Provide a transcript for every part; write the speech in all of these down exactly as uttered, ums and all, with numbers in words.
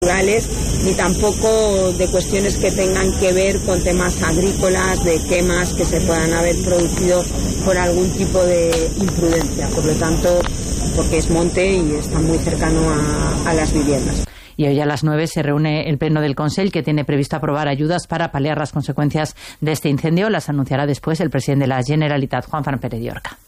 culturales, ni tampoco de cuestiones que tengan que ver con temas agrícolas, de quemas que se puedan haber producido por algún tipo de imprudencia. Por lo tanto, porque es monte y está muy cercano a, a las viviendas. Y hoy a las nueve se reúne el Pleno del Consell, que tiene previsto aprobar ayudas para paliar las consecuencias de este incendio. Las anunciará después el presidente de la Generalitat, Juan Pérez Llorca.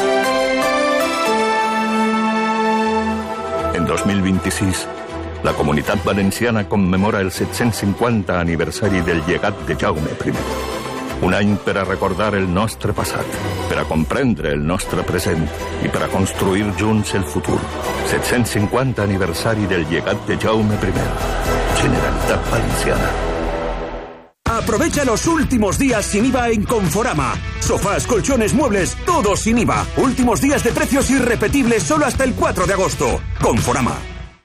En dos mil vint-i-sis, la Comunitat Valenciana commemora el set-cents cinquanta aniversari del llegat de Jaume primer. Un any per a recordar el nostre passat, per a comprendre el nostre present i per a construir junts el futur. set-cents cinquanta aniversari del llegat de Jaume primer. Generalitat Valenciana. Aprovecha los últimos días sin I V A en Conforama. Sofás, colchones, muebles, todo sin I V A. Últimos días de precios irrepetibles solo hasta el cuatro de agosto. Conforama.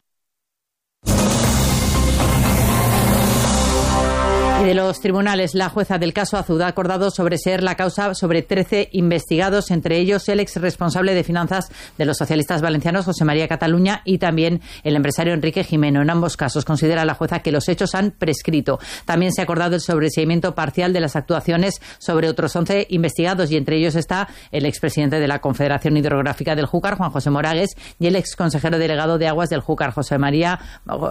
Y de los tribunales, la jueza del caso Azud ha acordado sobreseer la causa sobre trece investigados, entre ellos el ex responsable de finanzas de los socialistas valencianos, José María Cataluña, y también el empresario Enrique Gimeno. En ambos casos considera la jueza que los hechos han prescrito. También se ha acordado el sobreseimiento parcial de las actuaciones sobre otros once investigados, y entre ellos está el expresidente de la Confederación Hidrográfica del Júcar, Juan José Moragues, y el ex consejero delegado de Aguas del Júcar, José María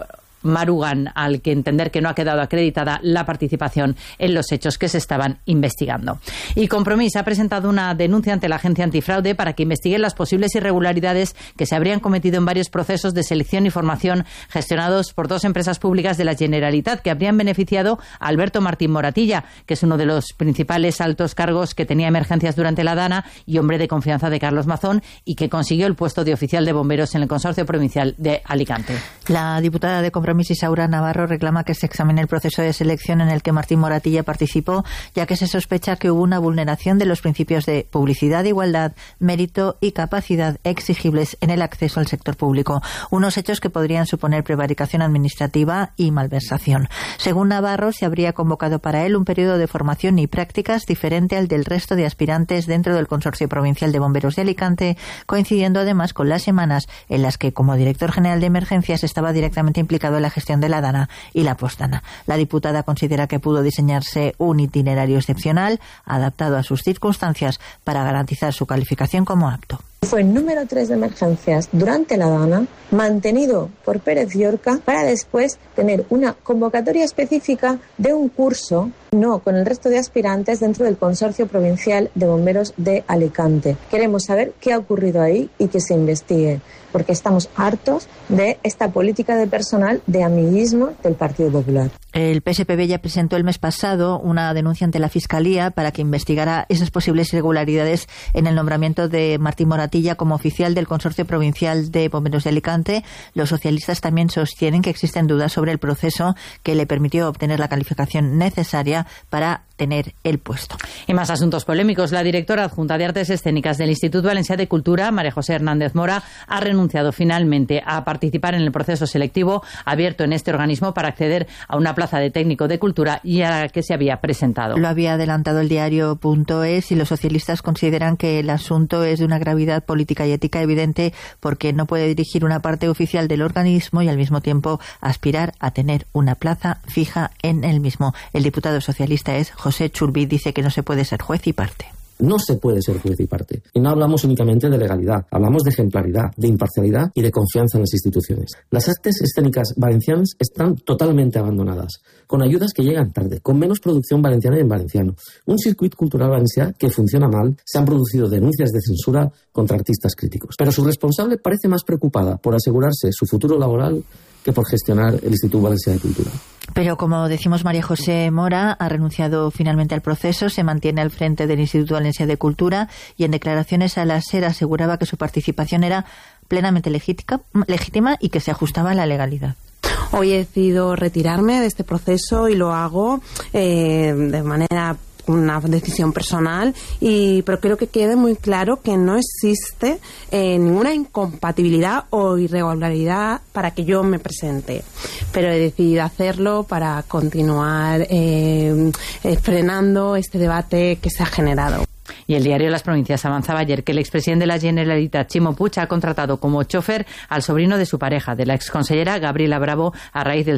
Marugan, al que entender que no ha quedado acreditada la participación en los hechos que se estaban investigando. Y Compromís ha presentado una denuncia ante la Agencia Antifraude para que investigue las posibles irregularidades que se habrían cometido en varios procesos de selección y formación gestionados por dos empresas públicas de la Generalitat, que habrían beneficiado a Alberto Martín Moratilla, que es uno de los principales altos cargos que tenía emergencias durante la Dana y hombre de confianza de Carlos Mazón, y que consiguió el puesto de oficial de bomberos en el Consorcio Provincial de Alicante. La diputada de Compromís, Isaura Navarro, reclama que se examine el proceso de selección en el que Martín Moratilla participó, ya que se sospecha que hubo una vulneración de los principios de publicidad, igualdad, mérito y capacidad exigibles en el acceso al sector público, unos hechos que podrían suponer prevaricación administrativa y malversación. Según Navarro, se habría convocado para él un periodo de formación y prácticas diferente al del resto de aspirantes dentro del Consorcio Provincial de Bomberos de Alicante, coincidiendo además con las semanas en las que, como director general de emergencias, estaba directamente implicado en la gestión de la Dana y la Postdana. La diputada considera que pudo diseñarse un itinerario excepcional, adaptado a sus circunstancias, para garantizar su calificación como apto. Fue el número tres de emergencias durante la Dana, mantenido por Pérez Llorca, para después tener una convocatoria específica de un curso, no con el resto de aspirantes, dentro del Consorcio Provincial de Bomberos de Alicante. Queremos saber qué ha ocurrido ahí y que se investigue, porque estamos hartos de esta política de personal de amiguismo del Partido Popular. El P S P B ya presentó el mes pasado una denuncia ante la Fiscalía para que investigara esas posibles irregularidades en el nombramiento de Martín Moratilla como oficial del Consorcio Provincial de Bomberos de Alicante. Los socialistas también sostienen que existen dudas sobre el proceso que le permitió obtener la calificación necesaria para tener el puesto. Y más asuntos polémicos. La directora adjunta de Artes Escénicas del Instituto Valencià de Cultura, María José Hernández Mora, ha renunciado finalmente a participar en el proceso selectivo abierto en este organismo para acceder a una plaza de técnico de cultura y a la que se había presentado. Lo había adelantado el diario punto es, y los socialistas consideran que el asunto es de una gravedad política y ética evidente, porque no puede dirigir una parte oficial del organismo y al mismo tiempo aspirar a tener una plaza fija en el mismo. El diputado socialista es José Churbí, dice que no se puede ser juez y parte. No se puede ser juez y parte. Y no hablamos únicamente de legalidad, hablamos de ejemplaridad, de imparcialidad y de confianza en las instituciones. Las artes escénicas valencianas están totalmente abandonadas, con ayudas que llegan tarde, con menos producción valenciana en valenciano. Un circuito cultural valencià que funciona mal, se han producido denuncias de censura contra artistas críticos. Pero su responsable parece más preocupada por asegurarse su futuro laboral que por gestionar el Instituto Valencià de Cultura. Pero como decimos, María José Mora ha renunciado finalmente al proceso, se mantiene al frente del Instituto Valencià de Cultura y en declaraciones a la SER aseguraba que su participación era plenamente legítima, legítima y que se ajustaba a la legalidad. Hoy he decidido retirarme de este proceso y lo hago eh, de manera una decisión personal, y pero quiero que quede muy claro que no existe eh, ninguna incompatibilidad o irregularidad para que yo me presente, pero he decidido hacerlo para continuar eh, eh, frenando este debate que se ha generado. Y el diario Las Provincias avanzaba ayer que el expresidente de la Generalitat, Chimo Puig, ha contratado como chofer al sobrino de su pareja, de la exconsellera Gabriela Bravo, a raíz del